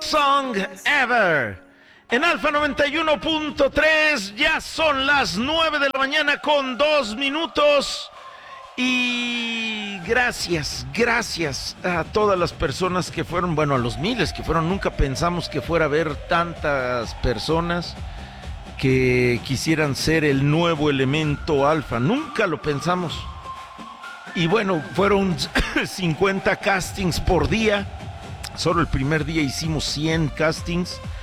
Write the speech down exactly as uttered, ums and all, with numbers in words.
Song Ever. En Alfa noventa y uno punto tres ya son las nueve de la mañana con dos minutos. Y gracias, gracias a todas las personas que fueron, bueno, a los miles que fueron. Nunca pensamos que fuera a haber tantas personas que quisieran ser el nuevo elemento alfa. Nunca lo pensamos. Y bueno, fueron cincuenta castings por día. Solo el primer día hicimos cien castings.